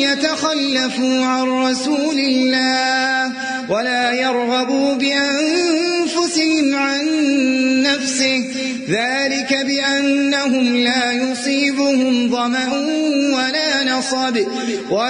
يتخلفوا عن رسول الله ولا يرغبوا بأنفسهم عن نفسه ذلك بأنهم لا يصيبهم ظمأ ولا نصب